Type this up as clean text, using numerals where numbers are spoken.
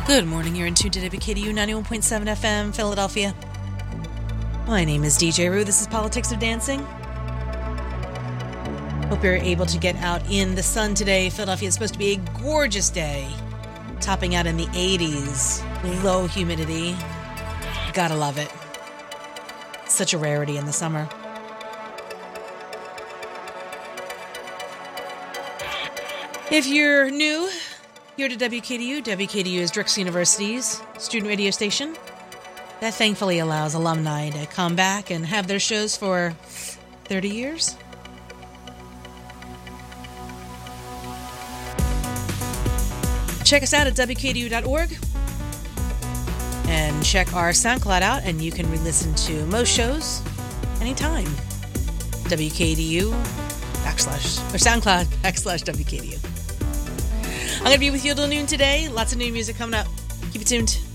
Good morning, you're in tune to WKDU 91.7 FM, Philadelphia. My name is DJ Rue. This is Politics of Dancing. Hope you're able to get out in the sun today. Philadelphia is supposed to be a gorgeous day, topping out in the 80s, low humidity. Gotta love it. Such a rarity in the summer. If you're new here to WKDU, WKDU is Drexel University's student radio station that thankfully allows alumni to come back and have their shows for 30 years. Check us out at WKDU.org and check our SoundCloud out, and you can re-listen to most shows anytime. WKDU SoundCloud /WKDU. I'm going to be with you till noon today. Lots of new music coming up. Keep it tuned.